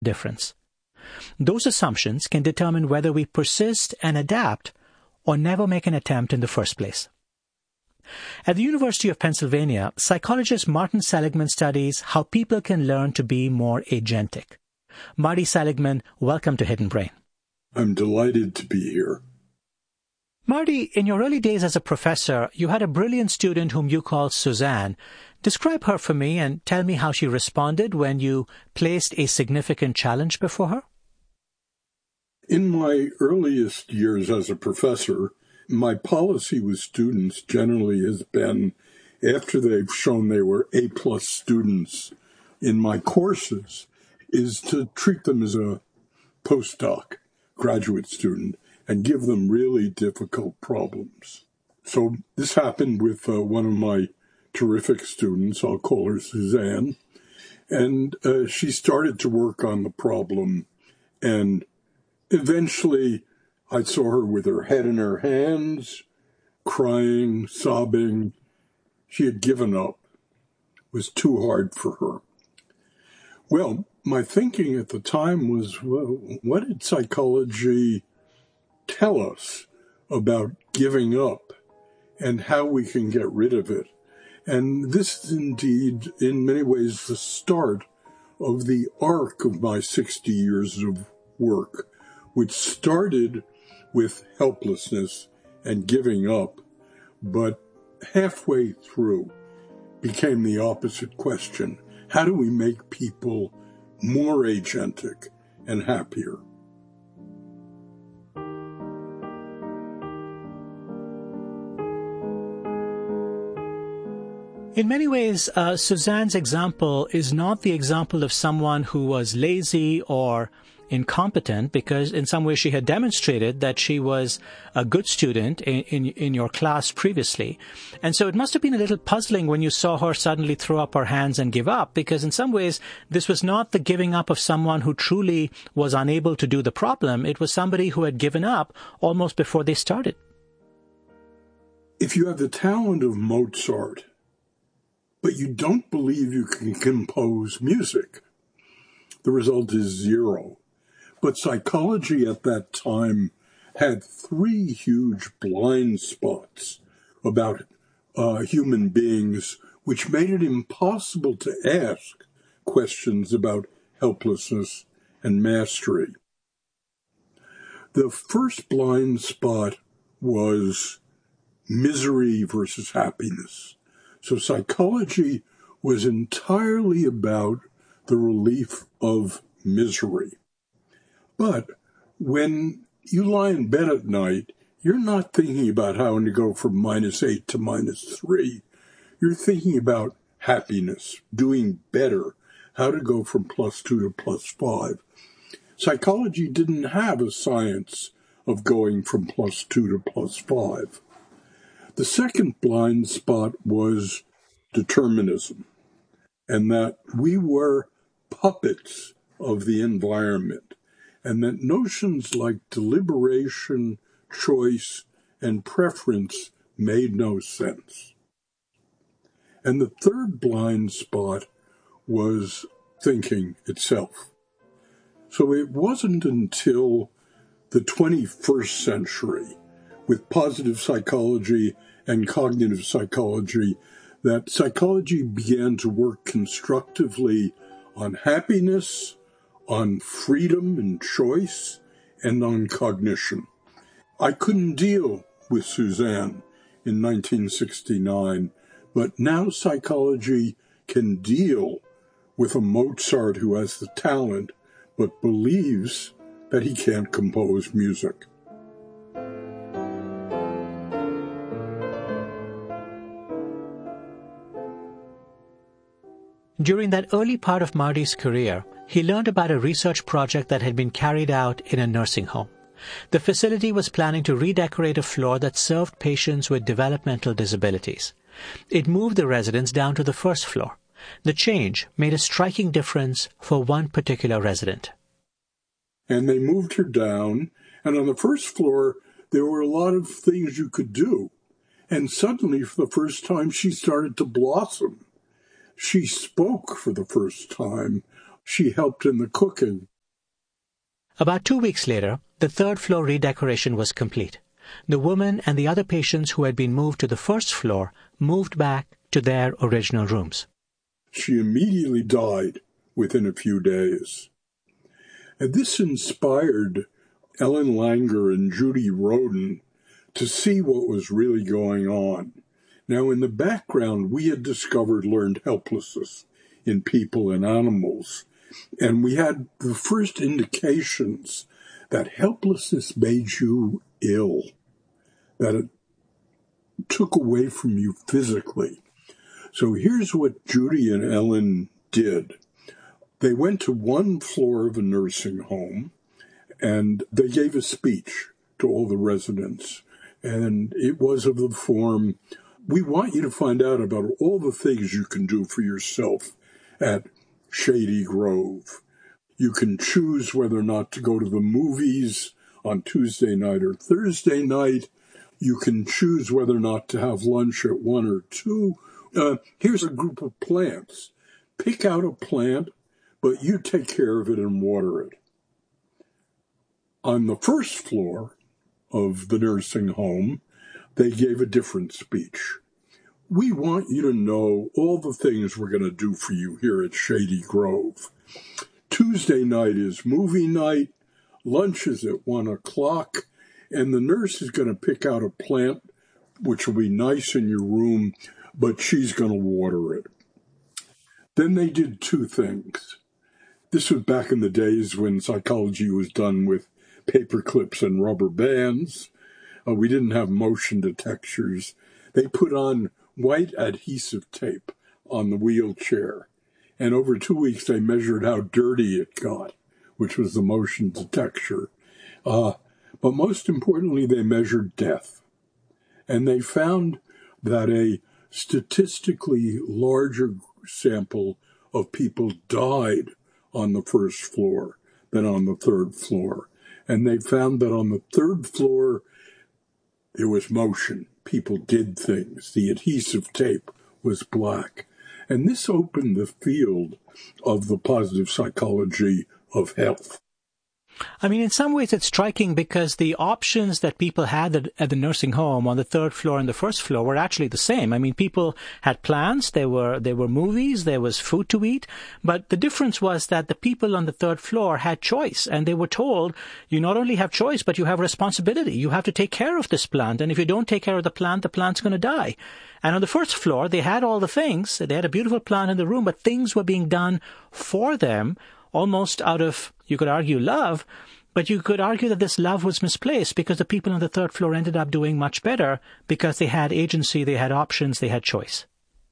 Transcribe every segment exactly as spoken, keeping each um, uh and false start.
difference. Those assumptions can determine whether we persist and adapt or never make an attempt in the first place. At the University of Pennsylvania, psychologist Martin Seligman studies how people can learn to be more agentic. Marty Seligman, welcome to Hidden Brain. I'm delighted to be here. Marty, in your early days as a professor, you had a brilliant student whom you called Suzanne. Describe her for me and tell me how she responded when you placed a significant challenge before her. In my earliest years as a professor, my policy with students generally has been, after they've shown they were A-plus students in my courses, is to treat them as a postdoc, graduate student, and give them really difficult problems. So this happened with uh, one of my terrific students, I'll call her Suzanne, and uh, she started to work on the problem, and eventually I saw her with her head in her hands, crying, sobbing. She had given up. It was too hard for her. Well, my thinking at the time was, well, what did psychology tell us about giving up and how we can get rid of it? And this is indeed, in many ways, the start of the arc of my sixty years of work, which started with helplessness and giving up, but halfway through became the opposite question. How do we make people more agentic and happier? In many ways, uh, Suzanne's example is not the example of someone who was lazy or incompetent, because in some ways she had demonstrated that she was a good student in, in, in your class previously. And so it must have been a little puzzling when you saw her suddenly throw up her hands and give up, because in some ways this was not the giving up of someone who truly was unable to do the problem. It was somebody who had given up almost before they started. If you have the talent of Mozart, but you don't believe you can compose music, the result is zero. But psychology at that time had three huge blind spots about uh, human beings, which made it impossible to ask questions about helplessness and mastery. The first blind spot was misery versus happiness. So psychology was entirely about the relief of misery. But when you lie in bed at night, you're not thinking about how to go from minus eight to minus three. You're thinking about happiness, doing better, how to go from plus two to plus five. Psychology didn't have a science of going from plus two to plus five. The second blind spot was determinism, and that we were puppets of the environment, and that notions like deliberation, choice, and preference made no sense. And the third blind spot was thinking itself. So it wasn't until the twenty-first century, with positive psychology and cognitive psychology, that psychology began to work constructively on happiness, on freedom and choice, and on cognition. I couldn't deal with Suzanne in nineteen sixty-nine, but now psychology can deal with a Mozart who has the talent but believes that he can't compose music. During that early part of Marty's career, he learned about a research project that had been carried out in a nursing home. The facility was planning to redecorate a floor that served patients with developmental disabilities. It moved the residents down to the first floor. The change made a striking difference for one particular resident. And they moved her down, and on the first floor, there were a lot of things you could do. And suddenly, for the first time, she started to blossom. She spoke for the first time. She helped in the cooking. About two weeks later, the third floor redecoration was complete. The woman and the other patients who had been moved to the first floor moved back to their original rooms. She immediately died within a few days. And this inspired Ellen Langer and Judy Rodin to see what was really going on. Now, in the background, we had discovered learned helplessness in people and animals, and we had the first indications that helplessness made you ill, that it took away from you physically. So here's what Judy and Ellen did. They went to one floor of a nursing home, and they gave a speech to all the residents. And it was of the form, we want you to find out about all the things you can do for yourself at Shady Grove. You can choose whether or not to go to the movies on Tuesday night or Thursday night. You can choose whether or not to have lunch at one or two. Uh, here's a group of plants. Pick out a plant, but you take care of it and water it. On the first floor of the nursing home, they gave a different speech. We want you to know all the things we're going to do for you here at Shady Grove. Tuesday night is movie night, lunch is at one o'clock, and the nurse is going to pick out a plant which will be nice in your room, but she's going to water it. Then they did two things. This was back in the days when psychology was done with paper clips and rubber bands. Uh, we didn't have motion detectors. They put on white adhesive tape on the wheelchair. And over two weeks, they measured how dirty it got, which was the motion detector. Uh, but most importantly, they measured death. And they found that a statistically larger sample of people died on the first floor than on the third floor. And they found that on the third floor, there was motion. People did things. The adhesive tape was black. And this opened the field of the positive psychology of health. I mean, in some ways it's striking because the options that people had at, at the nursing home on the third floor and the first floor were actually the same. I mean, people had plans, there were there were movies, there was food to eat, but the difference was that the people on the third floor had choice, and they were told, you not only have choice, but you have responsibility. You have to take care of this plant, and if you don't take care of the plant, the plant's going to die. And on the first floor, they had all the things. They had a beautiful plant in the room, but things were being done for them, almost out of, you could argue, love, but you could argue that this love was misplaced because the people on the third floor ended up doing much better because they had agency, they had options, they had choice.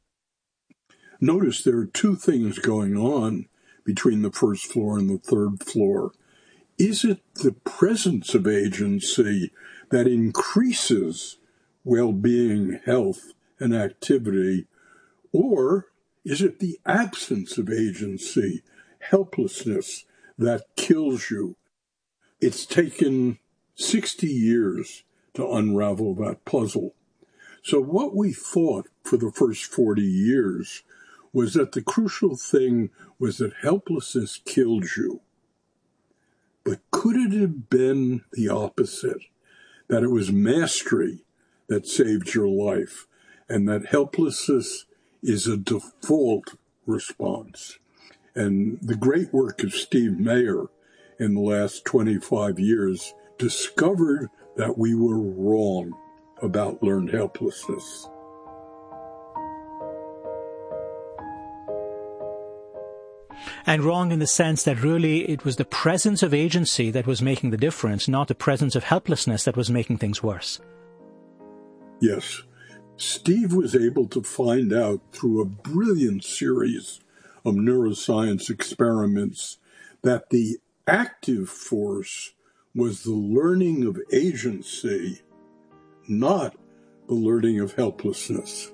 Notice there are two things going on between the first floor and the third floor. Is it the presence of agency that increases well-being, health, and activity, or is it the absence of agency, helplessness, that kills you? It's taken sixty years to unravel that puzzle. So what we thought for the first forty years was that the crucial thing was that helplessness killed you. But could it have been the opposite? That it was mastery that saved your life, and that helplessness is a default response. And the great work of Steve Mayer in the last twenty-five years discovered that we were wrong about learned helplessness. And wrong in the sense that really it was the presence of agency that was making the difference, not the presence of helplessness that was making things worse. Yes. Steve was able to find out through a brilliant series of neuroscience experiments that the active force was the learning of agency, not the learning of helplessness.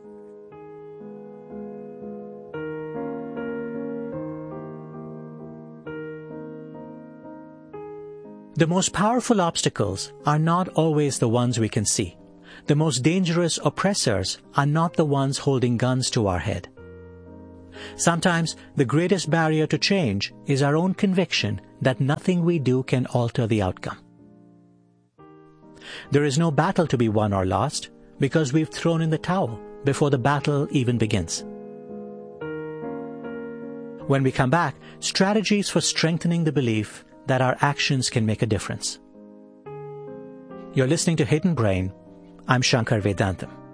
The most powerful obstacles are not always the ones we can see. The most dangerous oppressors are not the ones holding guns to our head. Sometimes the greatest barrier to change is our own conviction that nothing we do can alter the outcome. There is no battle to be won or lost because we've thrown in the towel before the battle even begins. When we come back, strategies for strengthening the belief that our actions can make a difference. You're listening to Hidden Brain. I'm Shankar Vedantam.